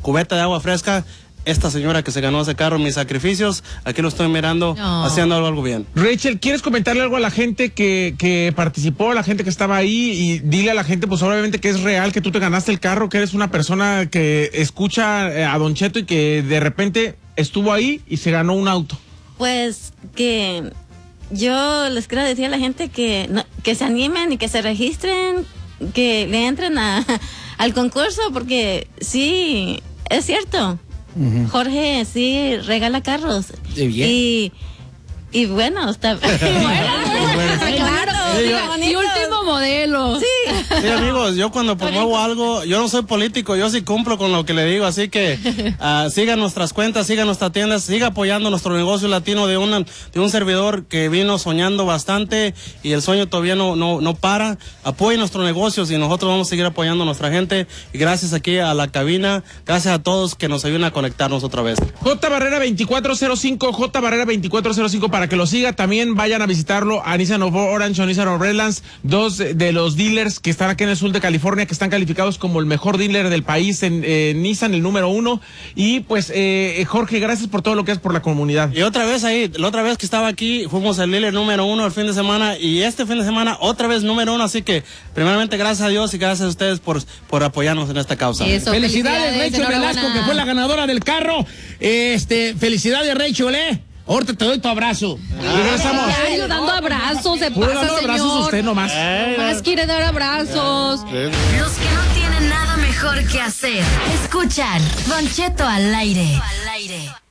cubeta de agua fresca. Esta señora que se ganó ese carro, mis sacrificios, aquí lo estoy mirando, haciendo algo bien. Rachel, ¿quieres comentarle algo a la gente que participó, a la gente que estaba ahí? Y dile a la gente, pues obviamente que es real, que tú te ganaste el carro, que eres una persona que escucha a Don Cheto y que de repente estuvo ahí y se ganó un auto. Pues que yo les quiero decir a la gente que se animen y que se registren, que le entren al concurso, porque sí, es cierto. Jorge sí regala carros. Y bueno, está claro. Y último modelo. Sí. Sí, amigos, yo cuando promuevo algo, yo no soy político, yo sí cumplo con lo que le digo, así que sigan nuestras cuentas, sigan nuestras tiendas, siga apoyando nuestro negocio latino de un servidor que vino soñando bastante y el sueño todavía no para. Apoyen nuestros negocios y nosotros vamos a seguir apoyando a nuestra gente. Y gracias aquí a la cabina, gracias a todos que nos ayudan a conectarnos otra vez. J Barrera 2405, J Barrera 2405 para que lo siga. También vayan a visitarlo a Nissan of Orange o Nissan of Redlands, dos de los dealers que están aquí en el sur de California, que están calificados como el mejor dealer del país en Nissan, el número 1. Y pues, Jorge, gracias por todo lo que es por la comunidad. Y otra vez ahí, la otra vez que estaba aquí, fuimos el dealer número 1 el fin de semana, y este fin de semana otra vez número 1, así que primeramente gracias a Dios y gracias a ustedes por apoyarnos en esta causa. Eso, felicidades Rachel Velasco, que fue la ganadora del carro. Felicidades, Rachel, Ahorita te doy tu abrazo. Regresamos. Ay, dando abrazos, se pasa, señor. Abrazos usted nomás. Nomás quiere dar abrazos. Los que no tienen nada mejor que hacer. Escuchan Don Cheto al aire.